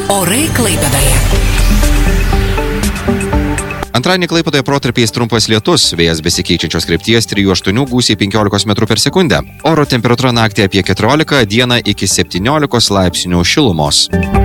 Orai Klaipėdoje. Antradienį Klaipėdoje protarpiais trumpas lietus, vėjas besikeičiančios krypties 3-8 gūsiai 15 metrų per sekundę. Oro temperatūra naktį apie 14, dieną iki 17 laipsnių šilumos.